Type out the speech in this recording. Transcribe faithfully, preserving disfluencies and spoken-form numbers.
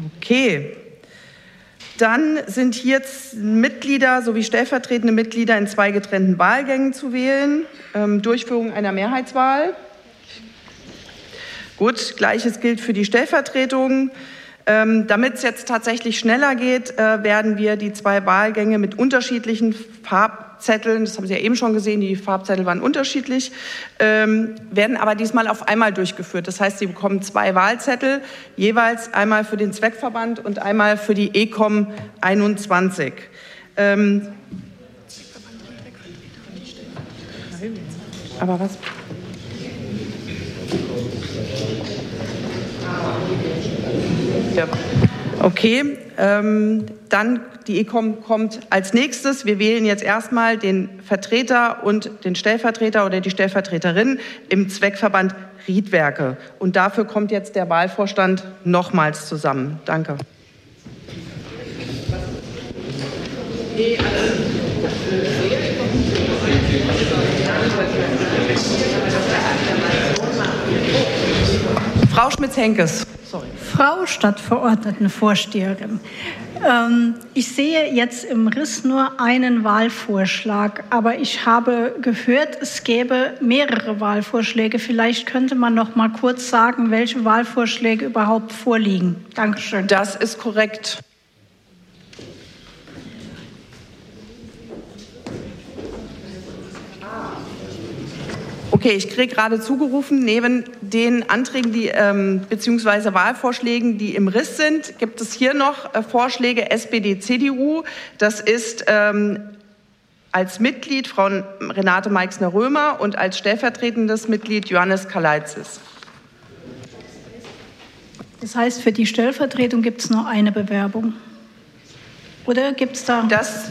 Okay. Dann sind hier Mitglieder sowie stellvertretende Mitglieder in zwei getrennten Wahlgängen zu wählen. Ähm, Durchführung einer Mehrheitswahl. Gut, Gleiches gilt für die Stellvertretung. Ähm, damit es jetzt tatsächlich schneller geht, äh, werden wir die zwei Wahlgänge mit unterschiedlichen Farbzetteln, das haben Sie ja eben schon gesehen, die Farbzettel waren unterschiedlich, ähm, werden aber diesmal auf einmal durchgeführt. Das heißt, Sie bekommen zwei Wahlzettel, jeweils einmal für den Zweckverband und einmal für die E C O M einundzwanzig. Ähm, aber was? Ja. Okay, ähm, dann die E C O M kommt als nächstes. Wir wählen jetzt erstmal den Vertreter und den Stellvertreter oder die Stellvertreterin im Zweckverband Riedwerke. Und dafür kommt jetzt der Wahlvorstand nochmals zusammen. Danke. Frau Schmitz-Henkes. Sorry. Frau Stadtverordnetenvorsteherin, ähm, ich sehe jetzt im Riss nur einen Wahlvorschlag, aber ich habe gehört, es gäbe mehrere Wahlvorschläge. Vielleicht könnte man noch mal kurz sagen, welche Wahlvorschläge überhaupt vorliegen. Dankeschön. Das ist korrekt. Okay, ich kriege gerade zugerufen, neben den Anträgen, die ähm, beziehungsweise Wahlvorschlägen, die im Riss sind, gibt es hier noch äh, Vorschläge S P D C D U. Das ist ähm, als Mitglied Frau Renate Meixner-Römer und als stellvertretendes Mitglied Johannes Kalaitzis. Das heißt, für die Stellvertretung gibt es nur eine Bewerbung. Oder gibt es da... Das